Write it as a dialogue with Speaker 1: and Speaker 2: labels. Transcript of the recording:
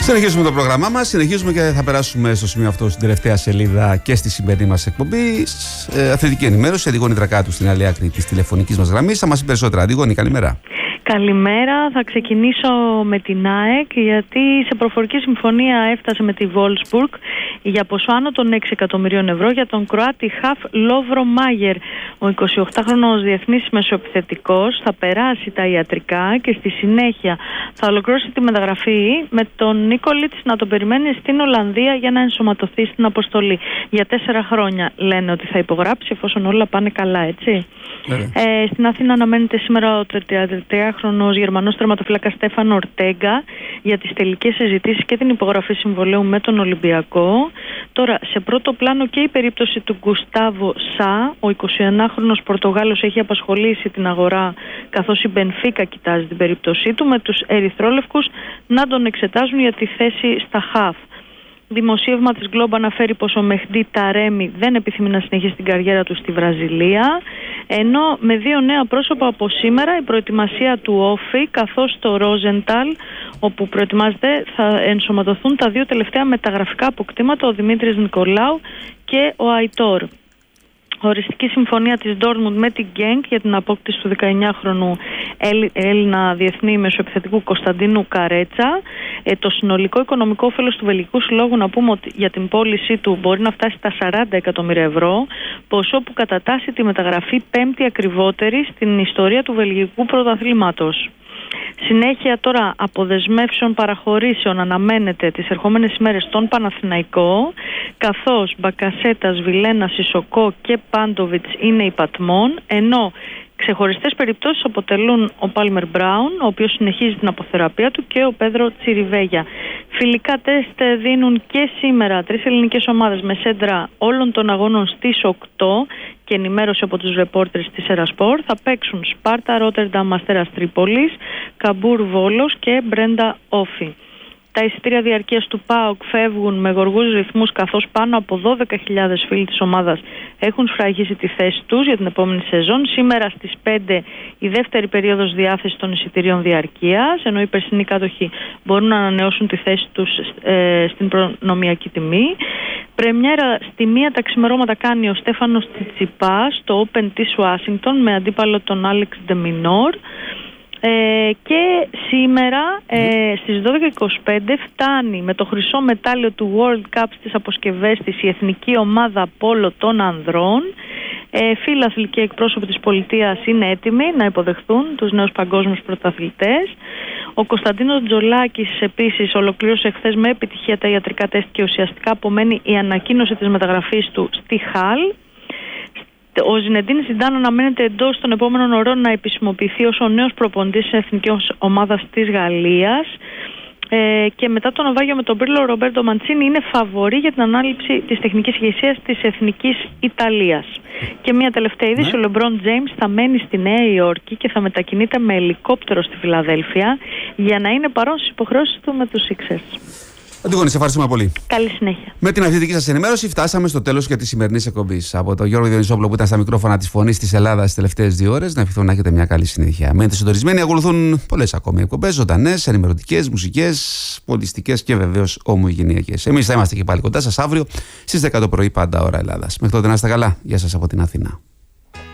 Speaker 1: Συνεχίζουμε το πρόγραμμά μας, συνεχίζουμε και θα περάσουμε στο σημείο αυτό στην τελευταία σελίδα και στη σημερινή μας εκπομπή. Αθλητική ενημέρωση, Αντιγόνη Δρακάτου στην άλλη άκρη της τηλεφωνικής μας γραμμής. Θα μας πει περισσότερα. Αντιγόνη, καλημέρα.
Speaker 2: Καλημέρα, θα ξεκινήσω με την ΑΕΚ, γιατί σε προφορική συμφωνία έφτασε με τη Wolfsburg για ποσό άνω των 6 εκατομμυρίων ευρώ για τον Κροάτι χαφ Λόβρο Μάγερ. Ο 28χρονος διεθνής μεσοεπιθετικός θα περάσει τα ιατρικά και στη συνέχεια θα ολοκληρώσει τη μεταγραφή με τον Νίκολιτς να τον περιμένει στην Ολλανδία για να ενσωματωθεί στην αποστολή. Για 4 χρόνια λένε ότι θα υπογράψει, εφόσον όλα πάνε καλά, έτσι. Στην Αθήνα αναμένεται σήμερα ο 33χρονος Γερμανός τερματοφύλακας Στέφαν Ορτέγκα για τις τελικές συζητήσεις και την υπογραφή συμβολαίου με τον Ολυμπιακό. Τώρα, σε πρώτο πλάνο και η περίπτωση του Γκουστάβο Σα. Ο 21χρονος Πορτογάλος έχει απασχολήσει την αγορά, καθώς η Μπενφίκα κοιτάζει την περίπτωσή του, με τους ερυθρόλευκους να τον εξετάζουν για τη θέση στα χαφ. Δημοσίευμα της Globe αναφέρει πως ο Μεχντή Ταρέμι δεν επιθυμεί να συνεχίσει την καριέρα του στη Βραζιλία, ενώ με 2 νέα πρόσωπα από σήμερα η προετοιμασία του Όφη, καθώς στο Ρόζενταλ, όπου προετοιμάζεται, θα ενσωματωθούν τα 2 τελευταία μεταγραφικά αποκτήματα, ο Δημήτρης Νικολάου και ο Αϊτόρ. Οριστική συμφωνία της Ντόρτμουντ με την Γκένκ για την απόκτηση του 19χρονου Έλληνα διεθνή μεσοεπιθετικού Κωνσταντίνου Καρέτσα. Το συνολικό οικονομικό όφελος του Βελγικού Συλλόγου, να πούμε ότι για την πώλησή του μπορεί να φτάσει στα 40 εκατομμύρια ευρώ, ποσό που κατατάσσει τη μεταγραφή 5η ακριβότερη στην ιστορία του Βελγικού πρωταθλήματος. Συνέχεια τώρα αποδεσμεύσεων παραχωρήσεων αναμένεται τις ερχόμενες ημέρες στον Παναθηναϊκό, καθώς Μπακασέτας, Βιλένα, Σισοκό και Πάντοβιτς είναι υπατμών, ενώ ξεχωριστές περιπτώσεις αποτελούν ο Πάλμερ Μπράουν, ο οποίος συνεχίζει την αποθεραπεία του, και ο Πέδρο Τσιριβέγια. Φιλικά τεστ δίνουν και σήμερα 3 ελληνικές ομάδες με σέντρα όλων των αγώνων στις 8 και ενημέρωση από τους ρεπόρτερς της Ερασπορ. Θα παίξουν Σπάρτα, Ρότερνταμ, Αστέρας Τρίπολης, Καμπούρ Βόλος και Μπρέντα Όφη. Τα εισιτήρια διαρκείας του ΠΑΟΚ φεύγουν με γοργούς ρυθμούς, καθώς πάνω από 12.000 φίλοι της ομάδας έχουν σφραγίσει τη θέση τους για την επόμενη σεζόν. Σήμερα στις 5 η δεύτερη περίοδος διάθεσης των εισιτηρίων διαρκείας, ενώ οι περσινοί κάτοχοι μπορούν να ανανεώσουν τη θέση τους στην προνομιακή τιμή. Πρεμιέρα στη 1 τα ξημερώματα κάνει ο Στέφανος Τσιτσιπάς στο Open της Ουάσιγκτον με αντίπαλο τον Άλεξ Ντεμινόρ. Και σήμερα στις 12.25 φτάνει με το χρυσό μετάλλιο του World Cup στις αποσκευές της η εθνική ομάδα πόλο των ανδρών. Φίλαθλοι και εκπρόσωποι της πολιτείας είναι έτοιμοι να υποδεχθούν τους νέους παγκόσμιους πρωταθλητές. Ο Κωνσταντίνος Τζολάκης επίσης ολοκλήρωσε χθες με επιτυχία τα ιατρικά τεστ και ουσιαστικά απομένει η ανακοίνωση της μεταγραφής του στη Χαλ. Ο Ζινεντίν Ζιντάν αναμένεται εντός των επόμενων ωρών να επισημοποιηθεί ως ο νέος προπονητής της εθνικής ομάδας της Γαλλίας. Και μετά το ναυάγιο με τον Πίρλο, ο Ρομπέρτο Μαντσίνι είναι φαβορί για την ανάληψη της τεχνικής ηγεσίας της εθνικής Ιταλίας. Και μια τελευταία είδηση, ο Λεμπρόν Τζέιμς θα μένει στη Νέα Υόρκη και θα μετακινείται με ελικόπτερο στη Φιλαδέλφια για να είναι παρόν στις υποχρεώσεις του με τους Sixers.
Speaker 1: Αντιγόνη, σε ευχαριστούμε πολύ.
Speaker 2: Καλή συνέχεια.
Speaker 1: Με την αθλητική σας ενημέρωση φτάσαμε στο τέλος και της σημερινής εκπομπής. Από τον Γιώργο Διονυσόπουλο που ήταν στα μικρόφωνα της Φωνής της Ελλάδας τις τελευταίες 2 ώρες, να ευχηθώ να έχετε μια καλή συνέχεια. Μένετε συντονισμένοι, ακολουθούν πολλές ακόμη εκπομπές, ζωντανές, ενημερωτικές, μουσικές, πολιτιστικές και βεβαίως ομογενειακές. Εμείς θα είμαστε και πάλι κοντά σας αύριο στις 10 το πρωί, πάντα ώρα Ελλάδας. Μέχρι τότε να είστε καλά. Γεια σας από την Αθήνα.